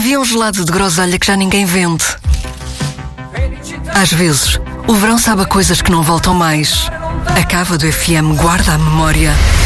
Havia um gelado de groselha que já ninguém vende. Às vezes, o verão sabe a coisas que não voltam mais. A cava do FM guarda a memória